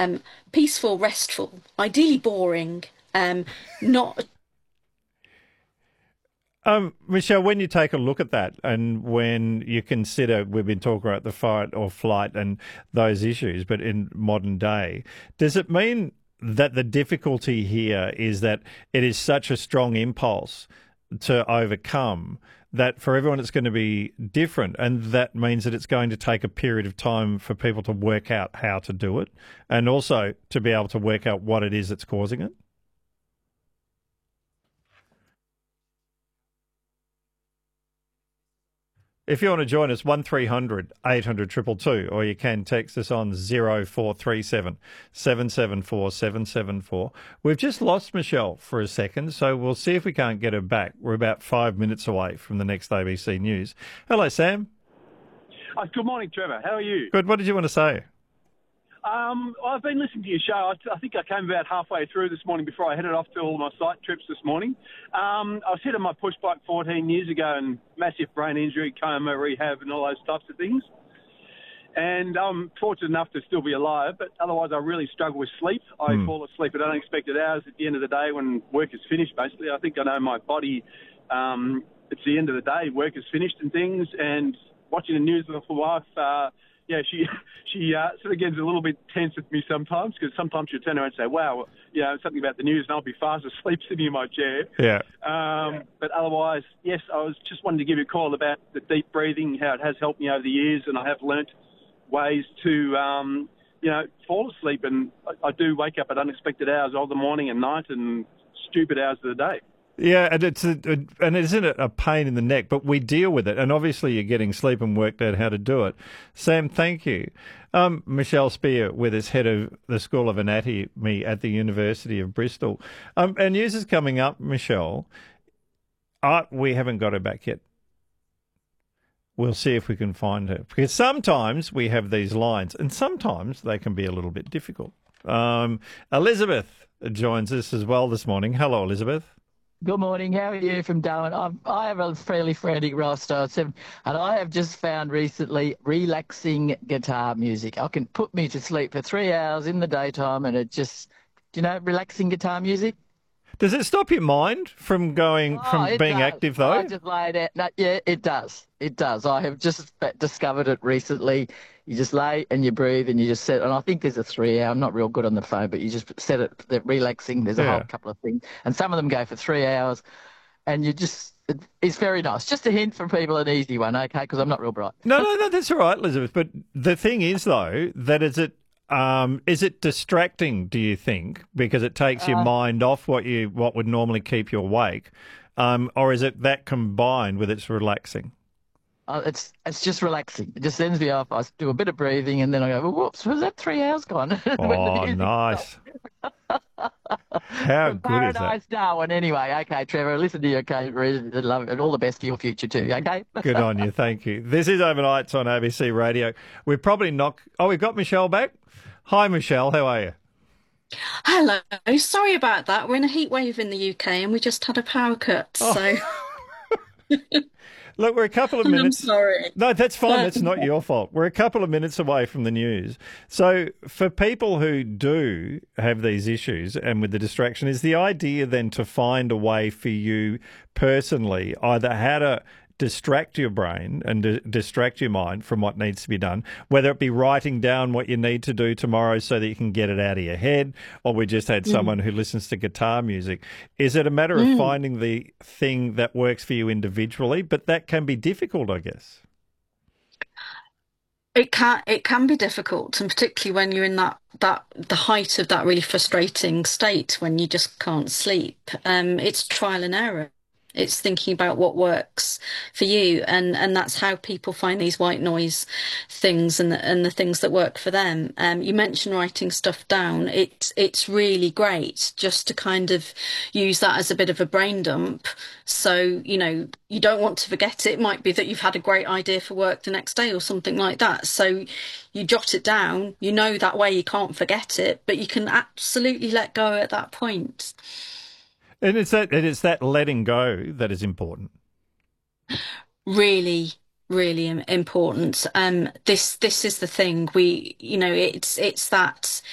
peaceful, restful, ideally boring, not. Michelle, when you take a look at that and when you consider, we've been talking about the fight or flight and those issues, but in modern day, does it mean that the difficulty here is that it is such a strong impulse to overcome that for everyone it's going to be different, and that means that it's going to take a period of time for people to work out how to do it and also to be able to work out what it is that's causing it? If you want to join us, 1300 800 222, or you can text us on 0437 774 774. We've just lost Michelle for a second, so we'll see if we can't get her back. We're about 5 minutes away from the next ABC News. Hello, Sam. Good morning, Trevor. How are you? Good. What did you want to say? I've been listening to your show. I think I came about halfway through this morning before I headed off to all my site trips this morning. I was hit on my push bike 14 years ago and massive brain injury, coma, rehab and all those types of things. And I'm fortunate enough to still be alive, but otherwise I really struggle with sleep. I fall asleep at unexpected hours at the end of the day when work is finished, basically. I think I know my body, it's the end of the day, work is finished and things, and watching the news with my wife, she sort of gets a little bit tense with me sometimes, because sometimes she'll turn around and say, wow, something about the news, and I'll be fast asleep sitting in my chair. Yeah. But otherwise, yes, I was just wanting to give you a call about the deep breathing, how it has helped me over the years, and I have learnt ways to, fall asleep. And I do wake up at unexpected hours of the morning and night and stupid hours of the day. Yeah, and and isn't it a pain in the neck? But we deal with it, and obviously you're getting sleep and worked out how to do it. Sam, thank you. Michelle Spear with us, head of the School of Anatomy at the University of Bristol. Our news is coming up, Michelle. We haven't got her back yet. We'll see if we can find her, because sometimes we have these lines, and sometimes they can be a little bit difficult. Elizabeth joins us as well this morning. Hello, Elizabeth. Good morning. How are you from Darwin? I have a fairly frantic roster, and I have just found recently relaxing guitar music. I can put me to sleep for 3 hours in the daytime, and it just, relaxing guitar music. Does it stop your mind from being does. active, though? I just lay down. No, yeah, it does. It does. I have just discovered it recently. You just lay and you breathe and you just set. And I think there's a 3 hour. I'm not real good on the phone, but you just set it. They're relaxing. There's a whole couple of things, and some of them go for 3 hours. And it's very nice. Just a hint from people, an easy one, okay? Because I'm not real bright. No, that's all right, Elizabeth. But the thing is, though, that is it distracting, do you think, because it takes your mind off what would normally keep you awake, or is it that combined with it's relaxing? It's just relaxing. It just sends me off. I do a bit of breathing, and then I go, well, whoops, was that 3 hours gone? Oh, nice. How From good is that? Paradise, Darwin. Anyway, okay, Trevor, listen to you, okay, love it, and all the best for your future too, okay? Good on you, thank you. This is Overnights on ABC Radio. We've probably not... Oh, we've got Michelle back. Hi, Michelle, how are you? Hello, sorry about that. We're in a heat wave in the UK and we just had a power cut, so Look, we're a couple of I'm minutes... sorry. No, that's fine. That's not your fault. We're a couple of minutes away from the news. So for people who do have these issues and with the distraction, is the idea then to find a way for you personally, either how to distract your brain and distract your mind from what needs to be done, whether it be writing down what you need to do tomorrow so that you can get it out of your head, or we just had someone who listens to guitar music. Is it a matter of finding the thing that works for you individually? But that can be difficult, I guess. It can be difficult, and particularly when you're in that the height of that really frustrating state when you just can't sleep. It's trial and error. It's thinking about what works for you, and that's how people find these white noise things and the things that work for them. You mentioned writing stuff down. It's really great just to kind of use that as a bit of a brain dump. So, you don't want to forget it. It might be that you've had a great idea for work the next day or something like that. So you jot it down. That way you can't forget it, but you can absolutely let go at that point. And it's that letting go that is important. Really, really important. This is the thing. It's that